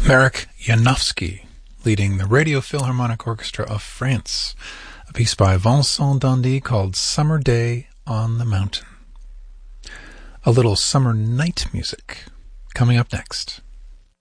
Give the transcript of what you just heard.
Marek Janowski, leading the Radio Philharmonic Orchestra of France. A piece by Vincent Dandy called Summer Day on the Mountain. A little summer night music coming up next.